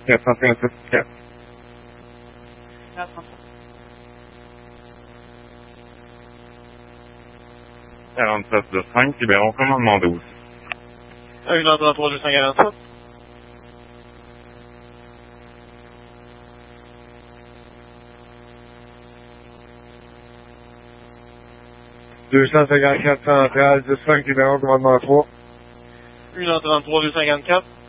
457 47 de 5, libérons commandement 12. 1h33 247. Centrale, 10-5, libérons commandement 3. 1h33 254.